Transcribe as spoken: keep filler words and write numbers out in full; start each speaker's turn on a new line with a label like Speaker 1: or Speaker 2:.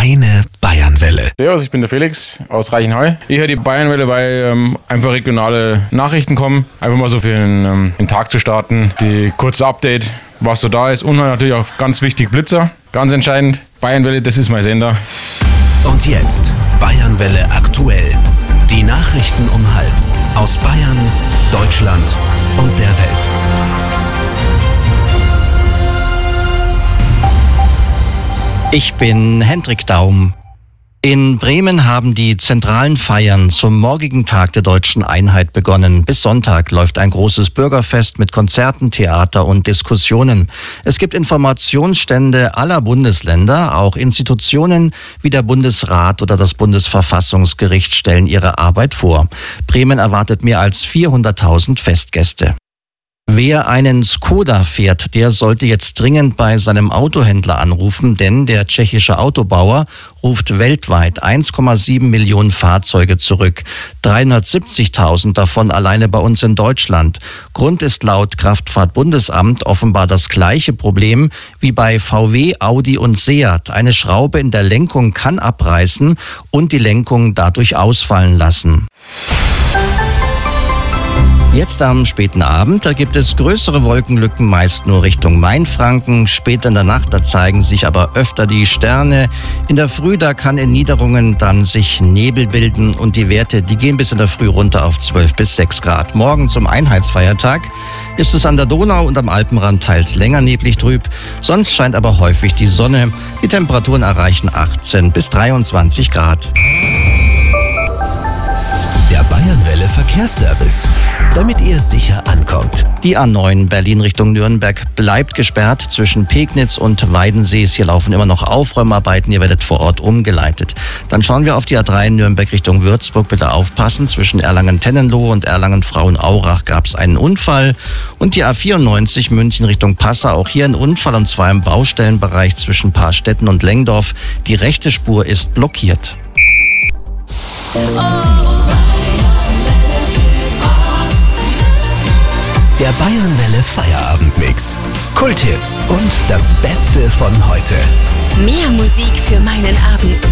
Speaker 1: Deine Bayernwelle.
Speaker 2: Servus, ich bin der Felix aus Reichenhall. Ich höre die Bayernwelle, weil ähm, einfach regionale Nachrichten kommen. Einfach mal so für den, ähm, den Tag zu starten. Die kurze Update, was so da ist. Und natürlich auch ganz wichtig Blitzer. Ganz entscheidend. Bayernwelle, das ist mein Sender.
Speaker 1: Und jetzt Bayernwelle aktuell. Die Nachrichten um halb. Aus Bayern, Deutschland und der Welt.
Speaker 3: Ich bin Hendrik Daum. In Bremen haben die zentralen Feiern zum morgigen Tag der Deutschen Einheit begonnen. Bis Sonntag läuft ein großes Bürgerfest mit Konzerten, Theater und Diskussionen. Es gibt Informationsstände aller Bundesländer. Auch Institutionen wie der Bundesrat oder das Bundesverfassungsgericht stellen ihre Arbeit vor. Bremen erwartet mehr als vierhunderttausend Festgäste. Wer einen Skoda fährt, der sollte jetzt dringend bei seinem Autohändler anrufen, denn der tschechische Autobauer ruft weltweit eins Komma sieben Millionen Fahrzeuge zurück, dreihundertsiebzigtausend davon alleine bei uns in Deutschland. Grund ist laut Kraftfahrtbundesamt offenbar das gleiche Problem wie bei V W, Audi und Seat. Eine Schraube in der Lenkung kann abreißen und die Lenkung dadurch ausfallen lassen. Jetzt am späten Abend, da gibt es größere Wolkenlücken, meist nur Richtung Mainfranken. Später in der Nacht, da zeigen sich aber öfter die Sterne. In der Früh, da kann in Niederungen dann sich Nebel bilden und die Werte, die gehen bis in der Früh runter auf zwölf bis sechs Grad. Morgen zum Einheitsfeiertag ist es an der Donau und am Alpenrand teils länger neblig trüb. Sonst scheint aber häufig die Sonne. Die Temperaturen erreichen achtzehn bis dreiundzwanzig Grad.
Speaker 1: Der Bayernwelle Verkehrsservice, damit ihr sicher ankommt.
Speaker 3: Die A neun Berlin Richtung Nürnberg bleibt gesperrt zwischen Pegnitz und Weidensees. Hier laufen immer noch Aufräumarbeiten. Ihr werdet vor Ort umgeleitet. Dann schauen wir auf die A drei Nürnberg Richtung Würzburg. Bitte aufpassen. Zwischen Erlangen-Tennenlohe und Erlangen-Frauenaurach gab es einen Unfall. Und die A vierundneunzig München Richtung Passau. Auch hier ein Unfall und zwar im Baustellenbereich zwischen Paarstetten und Lengdorf. Die rechte Spur ist blockiert.
Speaker 1: Der Bayernwelle Feierabendmix. Kulthits und das Beste von heute.
Speaker 4: Mehr Musik für meinen Abend.